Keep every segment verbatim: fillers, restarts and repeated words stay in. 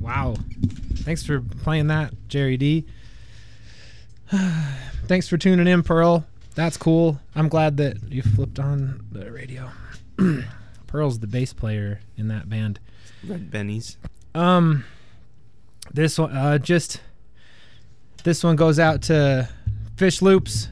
Wow. Thanks for playing that, Jerry D. Thanks for tuning in, Pearl. That's cool. I'm glad that you flipped on the radio. Pearl's the bass player in that band. Red Bennies. Um, this one, uh, just this one goes out to Fish Loops.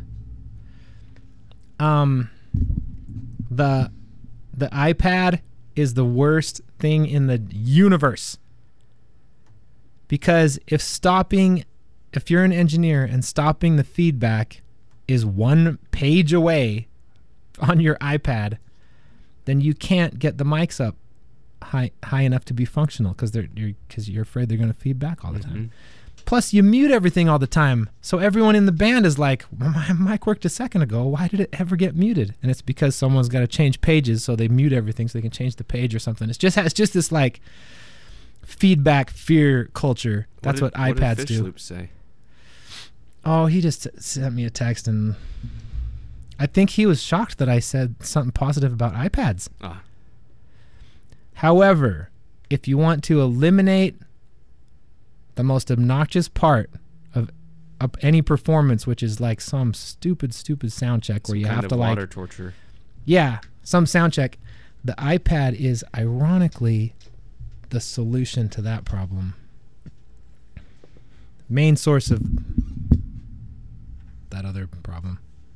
Um, the the iPad is the worst thing in the universe. Because if stopping, if you're an engineer and stopping the feedback is one page away on your iPad, then you can't get the mics up high high enough to be functional because they're you're because you're afraid they're going to feed back all the time. Mm-hmm. Plus, you mute everything all the time, so everyone in the band is like, well, "My mic worked a second ago. Why did it ever get muted?" And it's because someone's got to change pages, so they mute everything so they can change the page or something. It's just it's just this like feedback fear culture. That's what, did, what iPads what did Fish do. Loops say? Oh, he just sent me a text, and I think he was shocked that I said something positive about iPads. Ah. However, if you want to eliminate the most obnoxious part of, of any performance, which is like some stupid, stupid sound check some where you kind have of to water like torture. Yeah, some sound check. The iPad is ironically the solution to that problem. Main source of that other problem.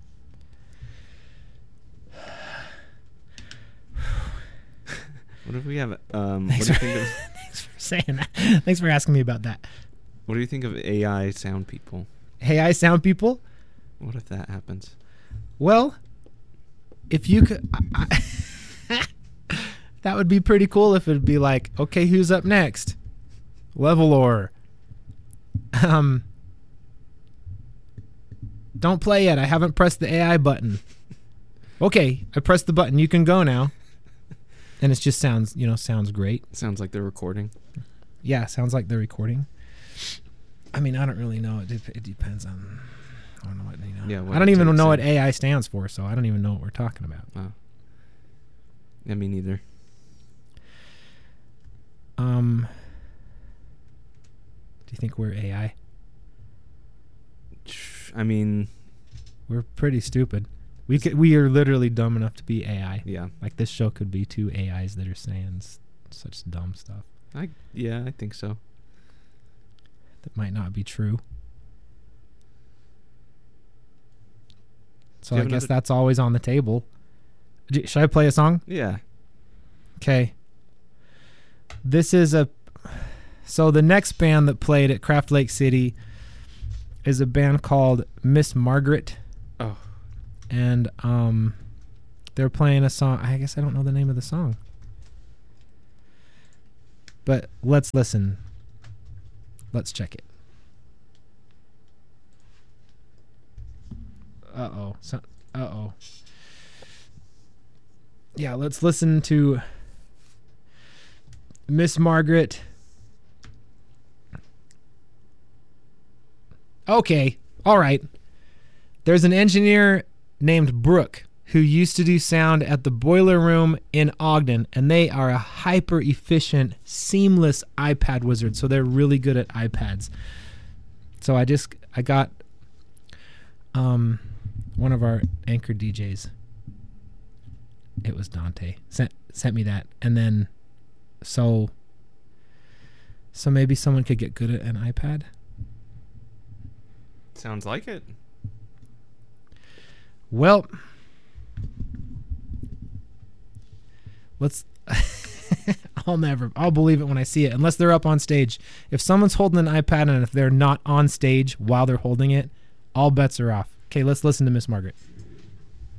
What if we have? Um, Thanks, what for, do you think of, thanks for saying that. Thanks for asking me about that. What do you think of A I sound people? A I sound people? What if that happens? Well, if you could, I, I, that would be pretty cool. If it'd be like, okay, who's up next? Levelor. Um, don't play yet. I haven't pressed the A I button. Okay, I pressed the button. You can go now. And it just sounds, you know, sounds great. Sounds like they're recording. Yeah, sounds like they're recording. I mean, I don't really know. It, it depends on. I don't know what you know. Yeah, what I don't even know in. what A I stands for, so I don't even know what we're talking about. Oh. Yeah, me neither. Um. Do you think we're A I? I mean, we're pretty stupid. We could, we are literally dumb enough to be A I. Yeah. Like this show could be two A Is that are saying s- such dumb stuff. I yeah, I think so. That might not be true. So I I guess another- that's always on the table. D- Should I play a song? Yeah. Okay. This is a... So the next band that played at Craft Lake City is a band called Miss Margaret. Oh. And um, they're playing a song. I guess I don't know the name of the song. But let's listen. Let's check it. Uh-oh. So, uh-oh. Yeah, let's listen to Miss Margaret. Okay. All right. There's an engineer named Brooke who used to do sound at the Boiler Room in Ogden, and they are a hyper efficient, seamless iPad wizard. So they're really good at iPads. So I just I got um one of our anchor D Js. It was Dante. Sent sent me that, and then so so maybe someone could get good at an iPad. Sounds like it. Well, let's I'll never I'll believe it when I see it, unless they're up on stage. If someone's holding an iPad and if they're not on stage while they're holding it, all bets are off. Okay, let's listen to Miss Margaret.